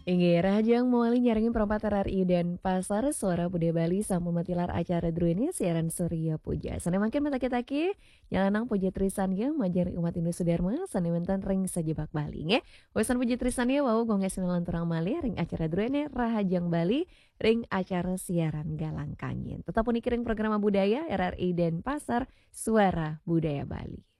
Inggih, Rahajang Moali nyaringin perempat RRI dan Pasar Suara Budaya Bali sampun matilar acara Druini siaran Surya Puja. Sane mangkin mata kita ki, nyalanang puja trisan ya majari umat Hindu Sudarma, sane mentan ring sajebak Bali nge. Wesan puja trisan ya wau gonges lanturang Mali ring acara Druini Rahajang Bali ring acara siaran Galang Kangin. Tetap unikiring program budaya RRI dan Pasar Suara Budaya Bali.